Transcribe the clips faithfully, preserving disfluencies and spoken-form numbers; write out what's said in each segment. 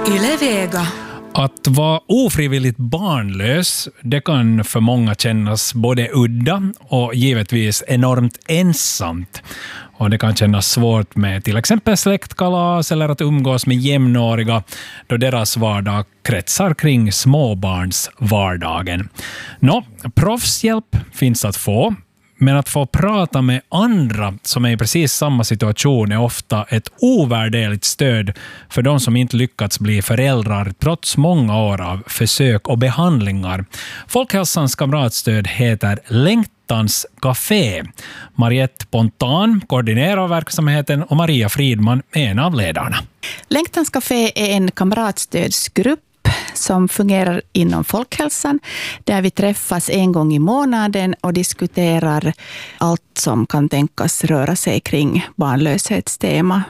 Yle Vega. Att vara ofrivilligt barnlös, det kan för många kännas både udda och givetvis enormt ensamt. Och det kan kännas svårt med till exempel släktkalas eller att umgås med jämnåriga då deras vardag kretsar kring småbarns vardagen. Nå, proffshjälp finns att få. Men att få prata med andra som är i precis samma situation är ofta ett ovärderligt stöd för de som inte lyckats bli föräldrar trots många år av försök och behandlingar. Folkhälsans kamratstöd heter Längtans Café. Mariette Pontan koordinerar verksamheten och Maria Fridman är en av ledarna. Längtans Café är en kamratstödsgrupp som fungerar inom folkhälsan, där vi träffas en gång i månaden och diskuterar allt som kan tänkas röra sig kring barnlöshetstema.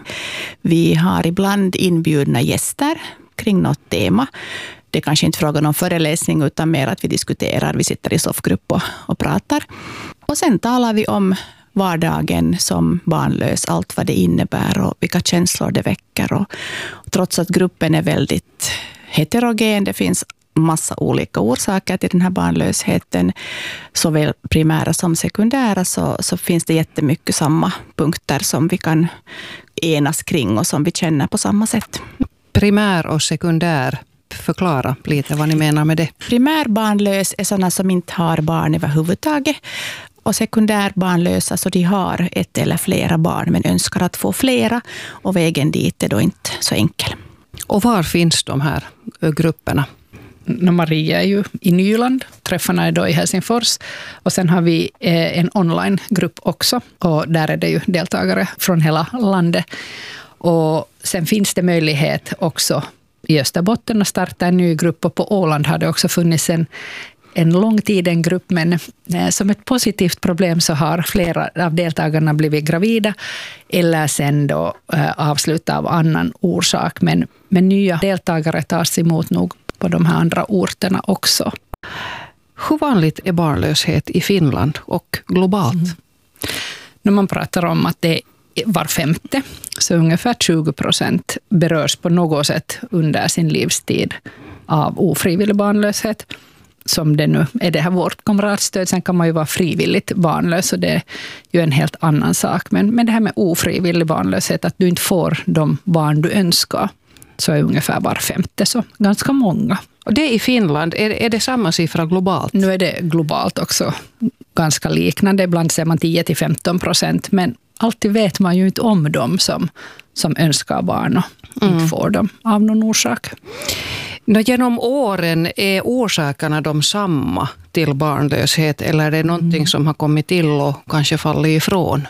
Vi har ibland inbjudna gäster kring något tema. Det är kanske inte frågan om föreläsning utan mer att vi diskuterar, vi sitter i soffgrupp och, och pratar. Och sen talar vi om vardagen som barnlös, allt vad det innebär och vilka känslor det väcker. Och trots att gruppen är väldigt heterogen, det finns massa olika orsaker till den här barnlösheten, såväl primära som sekundära, så, så finns det jättemycket samma punkter som vi kan enas kring och som vi känner på samma sätt. Primär och sekundär, förklara lite vad ni menar med det. Primär barnlös är sådana som inte har barn överhuvudtaget. Och sekundär barnlösa, så de har ett eller flera barn men önskar att få flera, och vägen dit är då inte så enkel. Och var finns de här grupperna? Maria är ju i Nyland, träffarna är då i Helsingfors, och sen har vi en onlinegrupp också, och där är det ju deltagare från hela landet. Och sen finns det möjlighet också i Österbotten att starta en ny grupp, och på Åland har det också funnits en en lång tid en grupp, men som ett positivt problem så har flera av deltagarna blivit gravida eller sen då avslutat av annan orsak. Men, men nya deltagare tas emot nog på de här andra orterna också. Hur vanligt är barnlöshet i Finland och globalt? Mm. När man pratar om att det är var femte, så ungefär tjugo procent berörs på något sätt under sin livstid av ofrivillig barnlöshet. Som det nu är det här vårt kamratstöd. Sen kan man ju vara frivilligt barnlös, och det är ju en helt annan sak. Men, men det här med ofrivillig barnlöshet, att du inte får de barn du önskar, så är ungefär var femte, så ganska många. Och det i Finland, är, är det samma siffra globalt? Nu är det globalt också ganska liknande. Ibland ser man tio till femton procent, men alltid vet man ju inte om dem som, som önskar barn och mm. inte får dem av någon orsak. Genom åren, är orsakerna de samma till barnlöshet, eller är det någonting mm. som har kommit till och kanske fallit ifrån?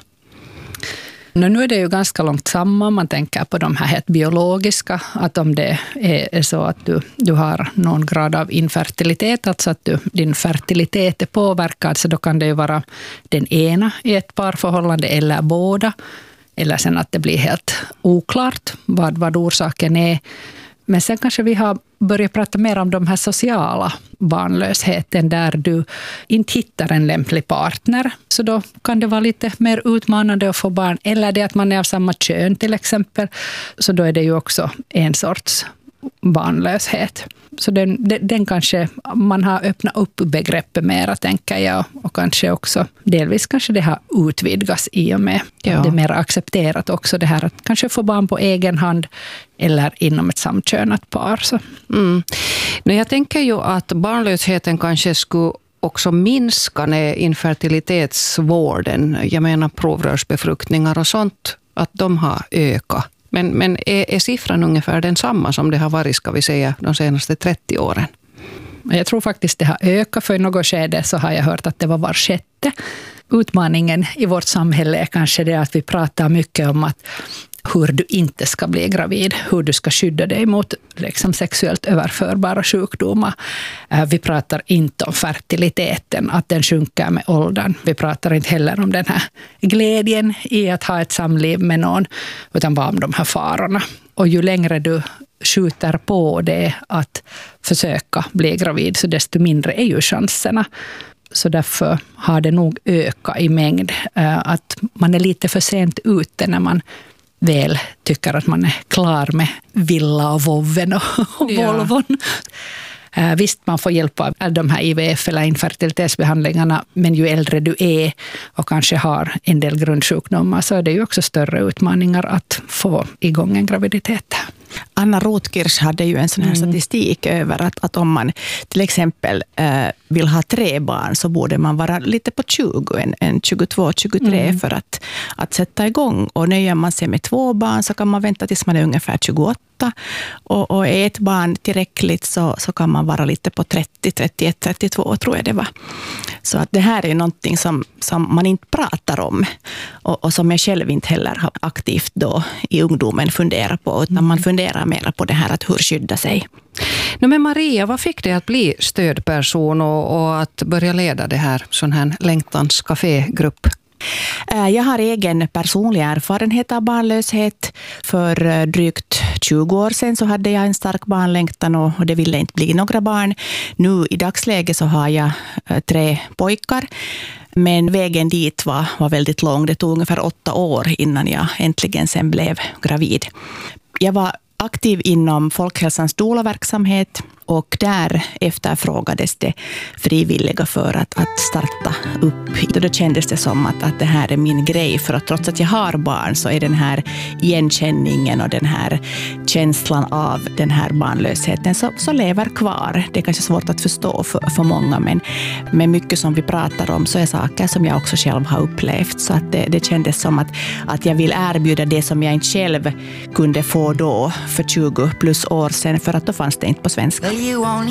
Nu är det ju ganska långt samma. Man tänker på de här helt biologiska, att om det är så att du, du har någon grad av infertilitet, alltså att du, din fertilitet är påverkad, så då kan det ju vara den ena i ett parförhållande eller båda, eller sen att det blir helt oklart vad, vad orsaken är. Men sen kanske vi har börjat prata mer om de här sociala barnlösheten, där du inte hittar en lämplig partner. Så då kan det vara lite mer utmanande att få barn. Eller det att man är av samma kön till exempel. Så då är det ju också en sorts barnlöshet. Så den, den, den kanske man har öppnat upp begreppet mera, tänker jag. Och kanske också delvis kanske det har utvidgats i och med ja. att det är mer accepterat också, det här att kanske få barn på egen hand eller inom ett samkönat par. Så. Mm. Men jag tänker ju att barnlösheten kanske skulle också minska när infertilitetsvården, jag menar provrörsbefruktningar och sånt, att de har ökat. Men, men är, är siffran ungefär densamma som det har varit, ska vi säga, de senaste trettio åren? Jag tror faktiskt det har ökat, för i något skede så har jag hört att det var var sjätte. Utmaningen i vårt samhälle är kanske det att vi pratar mycket om att hur du inte ska bli gravid, hur du ska skydda dig mot liksom sexuellt överförbara sjukdomar. Vi pratar inte om fertiliteten, att den sjunker med åldern. Vi pratar inte heller om den här glädjen i att ha ett samliv med någon, utan bara om de här farorna. Och ju längre du skjuter på det att försöka bli gravid, så desto mindre är ju chanserna. Så därför har det nog ökat i mängd, att man är lite för sent ute när man väl tycker att man är klar med villa och vovven och, och Ja. Volvon. Uh, visst, man får hjälp av de här I V F eller infertilitetsbehandlingarna, men ju äldre du är och kanske har en del grundsjukdomar så är det ju också större utmaningar att få igång en graviditet. Anna Rotkirch hade ju en sån här statistik över att, att om man till exempel eh, vill ha tre barn så borde man vara lite på tjugo, en, en tjugotvå tjugotre mm. för att, att sätta igång. Och nöjer man sig med två barn så kan man vänta tills man är ungefär tjugoåtta. Och, och är ett barn tillräckligt så, så kan man vara lite på trettio, trettioett, trettiotvå tror jag det var. Så att det här är någonting som, som man inte pratar om och, och som jag själv inte heller har aktivt då i ungdomen funderat på, utan man funderar mer på det här att hur skydda sig. No, men Maria, vad fick dig att bli stödperson och, och att börja leda det här sån här längtans cafégrupp? Jag har egen personlig erfarenhet av barnlöshet. För drygt tjugo år sedan så hade jag en stark barnlängtan och det ville inte bli några barn. Nu i dagsläget så har jag tre pojkar. Men vägen dit var, var väldigt lång. Det tog ungefär åtta år innan jag äntligen sen blev gravid. Jag var aktiv inom folkhälsans doula-verksamhet och där efterfrågades det frivilliga för att, att starta upp. Och då kändes det som att, att det här är min grej, för att trots att jag har barn så är den här igenkänningen och den här känslan av den här barnlösheten så, så lever kvar. Det är kanske svårt att förstå för, för många, men, men mycket som vi pratar om så är saker som jag också själv har upplevt. Så att det, det kändes som att, att jag vill erbjuda det som jag inte själv kunde få då för tjugo plus år sedan, för att då fanns det inte på svenska. You only